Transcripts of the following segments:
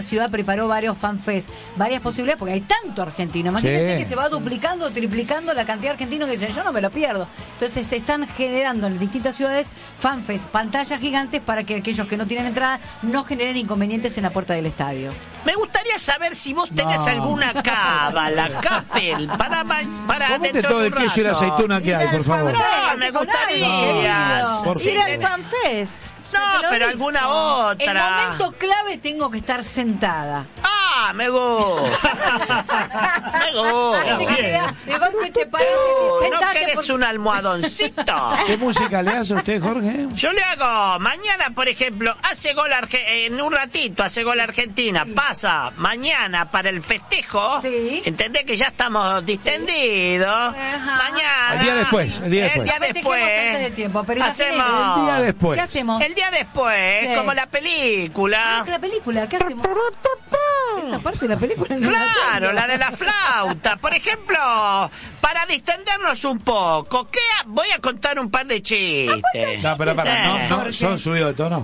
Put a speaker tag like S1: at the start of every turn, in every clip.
S1: ciudad preparó varios fanfest, varias posibilidades, porque hay tanto argentino. Imagínense
S2: Sí.
S1: que se va duplicando o triplicando la cantidad de argentinos que dicen, yo no me lo pierdo. Entonces se están generando en distintas ciudades fanfest, pantallas gigantes para que aquellos que no tienen entrada no generen inconvenientes en la puerta del estadio.
S3: Me gustaría saber si vos tenés alguna cábala, Capel, para
S2: Comete
S3: dentro
S2: todo
S3: de
S2: el
S3: un
S2: queso y el
S3: rato.
S2: aceituna que hay, por favor.
S3: No, me gustaría.
S2: Por
S3: Sí,
S4: Ir al
S3: tenés-
S4: FanFest.
S3: No, pero alguna otra.
S1: El momento clave tengo que estar sentada.
S3: Ah, me gusta. Me gusta.
S1: Viste que te da- de golpe te paras y
S3: ¿No
S1: decís, sentate
S3: querés
S1: porque-
S3: un almohadoncito?
S2: ¿Qué música le hace a usted, Jorge?
S3: Yo le hago, mañana, por ejemplo, hace gol en un ratito, hace gol Argentina, pasa mañana para el festejo,
S1: Sí.
S3: entendés que ya estamos distendidos,
S1: Ajá.
S3: mañana,
S2: El día después, el día después.
S1: Festejemos antes de tiempo, pero
S3: hacemos,
S2: El día después.
S1: ¿Qué hacemos?
S3: el día después,
S1: Sí.
S3: como la película,
S1: La película, ¿qué hacemos? Esa parte de la película no la
S3: claro,
S1: tengo.
S3: la de la flauta, por ejemplo, para distendernos un poco, voy a contar un par de chistes.
S2: No, pero
S3: Sí.
S2: no, son subidos de tono.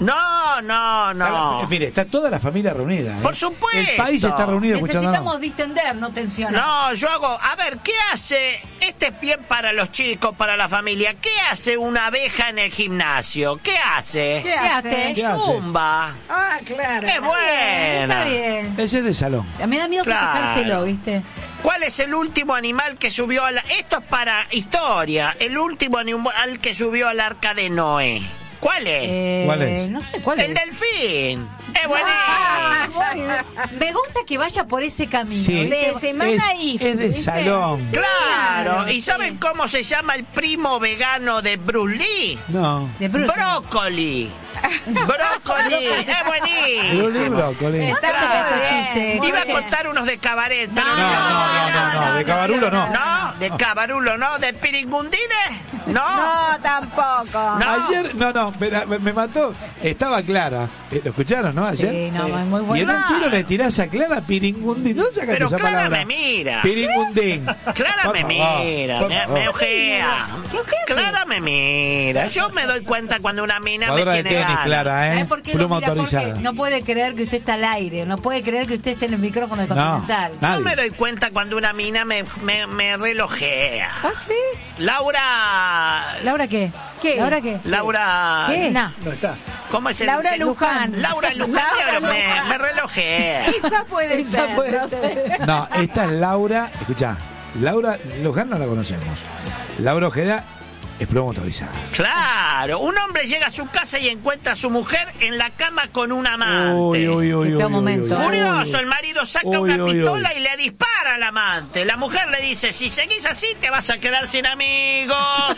S3: No.
S2: En fin, está toda la familia reunida.
S3: Por supuesto.
S2: El país está reunido escuchando.
S1: Necesitamos distender, no tensionar.
S3: No, yo hago... A ver, ¿qué hace? Este es bien para los chicos, para la familia. ¿Qué hace una abeja en el gimnasio? ¿Qué hace?
S1: ¿Qué hace?
S2: ¿Qué hace?
S3: Zumba.
S4: Ah, claro.
S3: ¡Qué buena!
S1: Está bien.
S2: Ese es de salón.
S1: A mí me da miedo
S3: Claro.
S1: fijárselo, ¿viste?
S3: ¿Cuál es el último animal que subió a la... Esto es para historia. El último animal que subió al arca de Noé. ¿Cuál es?
S2: ¿Cuál es?
S1: No sé, ¿cuál
S3: El
S1: es?
S3: delfín. ¡Es
S1: Ah,
S3: buenísimo!
S1: me gusta que vaya por ese camino.
S2: Sí.
S1: ¿viste?
S4: Se manda ahí.
S2: Es de salón.
S3: Claro. ¿Y
S1: sí.
S3: saben cómo se llama el primo vegano de Bruce Lee?
S2: No.
S1: De Bruce.
S3: Brócoli. Brócoli. Es
S2: Bruce Lee
S3: buenísimo.
S2: Brócoli.
S4: Está
S1: Claro.
S4: muy bien.
S1: Chiste.
S3: Iba a contar unos de cabaret, pero
S2: No, de Cabarulo no.
S3: No, de cabarulo, no, de piringundines, no.
S4: No, tampoco.
S3: No.
S2: Ayer, pero me mató. Estaba Clara. ¿Lo escucharon, no? Ayer.
S1: Sí, no, es muy
S2: Y
S1: bueno.
S2: en un tiro le tirás a Clara Piringundín. ¿No sacaste
S3: Pero
S2: esa
S3: Clara
S2: palabra?
S3: me mira.
S2: Piringundín.
S3: Clara
S2: Por
S3: me
S2: favor,
S3: mira,
S2: por
S3: me
S2: favor.
S3: ojea.
S1: ¿Qué ojete?
S3: Clara me mira. Yo me doy cuenta cuando una mina me
S2: Jugadora de
S3: tiene
S2: tenis,
S3: ganas.
S2: Clara, ¿eh?
S1: ¿Sabes por qué lo
S2: Pluma
S1: mira? Porque
S2: autorizada.
S1: no puede creer que usted está al aire, no puede creer que usted esté en el micrófono de Continental.
S2: Nadie.
S3: Yo me doy cuenta cuando una mina me relojea.
S1: ¿Ah, sí?
S3: Laura...
S1: ¿Laura qué?
S4: ¿Qué?
S1: ¿Laura qué?
S3: Laura...
S1: ¿Qué?
S4: No.
S2: No está.
S3: ¿Cómo es el...?
S4: Laura Luján.
S3: Laura Luján me relojea.
S4: Esa puede
S1: Esa
S4: ser.
S1: puede
S4: no
S1: ser.
S4: sé.
S2: No, esta es Laura. Escuchá, Laura Luján no la conocemos. Laura Ojeda es pluma autorizada.
S3: Claro, un hombre llega a su casa y encuentra a su mujer en la cama con un amante.
S1: Qué feo momento.
S3: Furioso, el marido saca
S2: Uy,
S3: una
S2: uy,
S3: pistola
S2: uy.
S3: y le dispara al amante. La mujer le dice, si seguís así te vas a quedar sin amigos.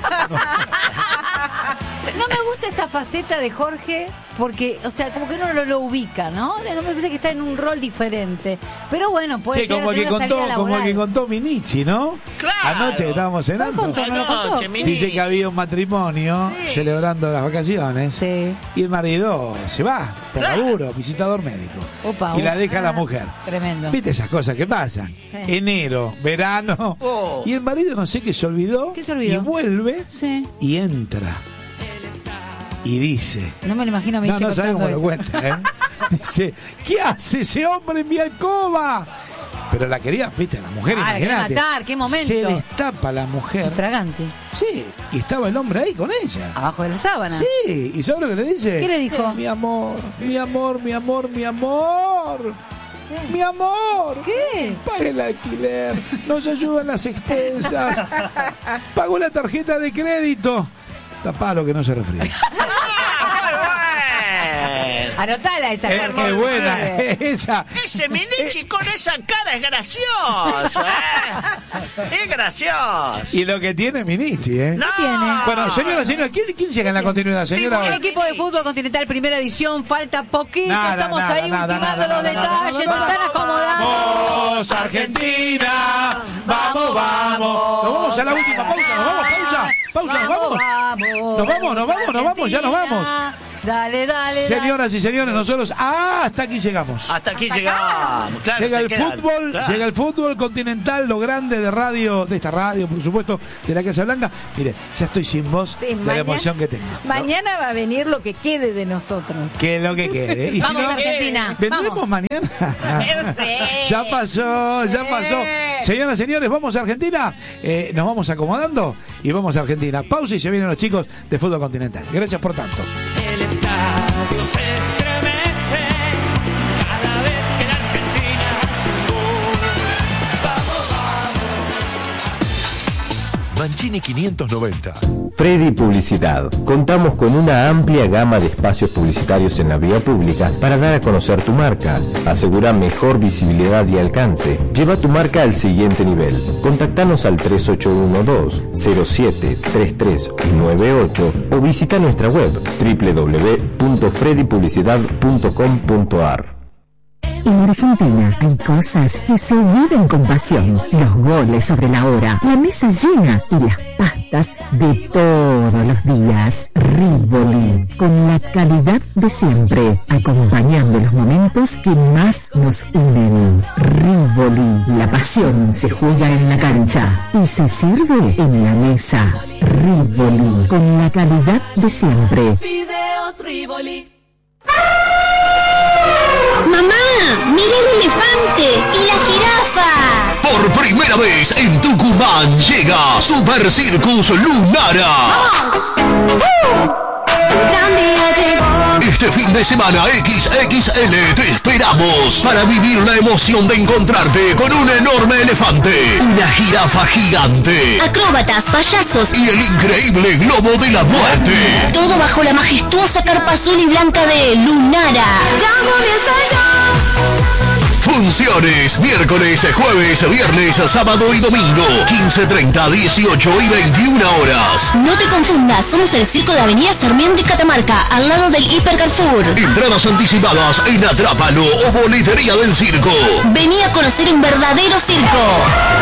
S1: No me gusta esta faceta de Jorge porque, o sea, como que uno lo ubica, ¿no? Me parece que está en un rol diferente. Pero bueno, puede
S2: Sí,
S1: ser
S2: como el que contó Minichi, ¿no?
S3: Claro.
S2: Anoche que estábamos cenando.
S1: ¿Cuál contó? ¿No lo contó?
S3: Anoche, Mini.
S2: Dice que había un matrimonio
S3: Sí.
S2: celebrando las vacaciones.
S1: Sí.
S2: Y el marido se va por
S3: Claro.
S2: laburo, visitador médico.
S1: Opa,
S2: y la
S1: opa.
S2: deja a la mujer.
S1: Tremendo.
S2: ¿Viste esas cosas que pasan? Enero, verano.
S3: Oh.
S2: Y el marido no sé qué se olvidó.
S1: ¿Qué se olvidó?
S2: Y vuelve
S1: Sí.
S2: y entra. Y dice.
S1: No me lo imagino a mi
S2: No sabe cómo lo cuenta, ¿eh? Dice, ¿qué hace ese hombre en mi alcoba? Pero la quería, viste, la mujer,
S1: Ah, la quería
S2: imagínate.
S1: matar, qué momento.
S2: Se destapa la mujer.
S1: Infragante.
S2: Sí, y estaba el hombre ahí con ella.
S1: Abajo de la sábana.
S2: Sí, ¿y sabes lo que le dice?
S1: ¿Qué le dijo?
S2: Mi amor, mi amor, mi amor, mi amor. Mi amor.
S1: ¿Qué?
S2: Pague el alquiler. Nos ayudan las expensas. Pagó la tarjeta de crédito. Tapá lo que no se refriega.
S1: Anotala esa
S2: Es
S1: Jorge.
S2: muy buena esa.
S3: Ese Minichi con esa cara es gracioso, ¿eh? Es gracioso.
S2: Y lo que tiene Minichi, ¿eh?
S3: No.
S1: tiene?
S2: Bueno, señora, ¿quién llega en la continuidad,
S1: El
S2: señora?
S1: equipo de fútbol continental primera edición, falta poquito,
S2: Nada,
S1: estamos
S2: nada,
S1: ahí
S2: nada,
S1: ultimando
S2: nada,
S1: los
S2: nada,
S1: detalles,
S2: nada,
S1: se
S2: nada.
S1: están acomodando.
S2: ¡Vamos, Argentina! ¡Vamos, vamos! Nos vamos a la última pausa, nos vamos, pausa, nos vamos. Nos vamos, ya nos vamos.
S1: Dale, dale.
S2: Señoras y señores, nosotros hasta aquí llegamos.
S3: Hasta aquí llegamos. Claro,
S2: Llega
S3: se
S2: el
S3: quedan.
S2: fútbol,
S3: Claro.
S2: llega el fútbol continental, lo grande de radio, de esta radio, por supuesto, de la Casa Blanca. Mire, ya estoy sin voz
S4: Sí,
S2: de la emoción que tengo.
S4: Mañana va a venir lo que quede de nosotros.
S2: Que lo que quede. Y
S1: Vamos,
S2: si no,
S1: Argentina.
S2: ¿vendremos
S1: Vamos.
S2: mañana? Ya pasó, ya pasó. Señoras y señores, vamos a Argentina. Nos vamos acomodando y vamos a Argentina. Pausa y se vienen los chicos de fútbol continental. Gracias por tanto.
S5: El estadio se estremece cada vez que la Argentina hace un gol. Vamos, vamos.
S6: Mancini 590.
S7: Freddy Publicidad. Contamos con una amplia gama de espacios publicitarios en la vía pública para dar a conocer tu marca. Asegura mejor visibilidad y alcance. Lleva tu marca al siguiente nivel. Contactanos al 3812-073398 o visita nuestra web www.freddypublicidad.com.ar.
S8: En Argentina hay cosas que se viven con pasión. Los goles sobre la hora, la mesa llena y las pastas de todos los días. Rivoli, con la calidad de siempre, acompañando los momentos que más nos unen. Rivoli, la pasión se juega en la cancha y se sirve en la mesa. Rivoli, con la calidad de siempre.
S5: Fideos Rivoli.
S9: ¡Mamá! ¡Mira el elefante! ¡Y la jirafa!
S6: Por primera vez en Tucumán llega Super Circus Lunara. Este fin de semana XXL te esperamos para vivir la emoción de encontrarte con un enorme elefante, una jirafa gigante
S9: Acróbatas, payasos,
S6: y el increíble globo de la muerte.
S9: todo bajo la majestuosa carpa azul y blanca de Lunara.
S6: Funciones miércoles, jueves, viernes, sábado y domingo 15:30, 18 y 21 horas.
S9: No te confundas, somos el circo de Avenida Sarmiento y Catamarca, al lado del Hiper Carrefour.
S6: Entradas anticipadas en Atrápalo o Boletería del Circo.
S9: Vení a conocer un verdadero circo.